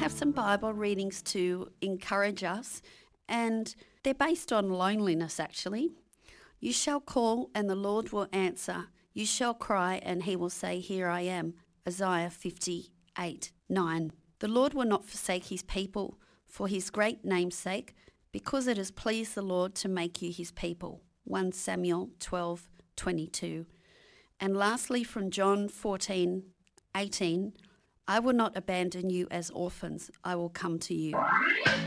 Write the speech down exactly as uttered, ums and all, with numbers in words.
have some Bible readings to encourage us, and they're based on loneliness actually. You shall call and the Lord will answer. You shall cry and he will say, here I am. Isaiah fifty-eight nine. The Lord will not forsake his people for his great name's sake, because it has pleased the Lord to make you his people. First Samuel twelve twenty-two. And lastly from John fourteen eighteen, I will not abandon you as orphans, I will come to you.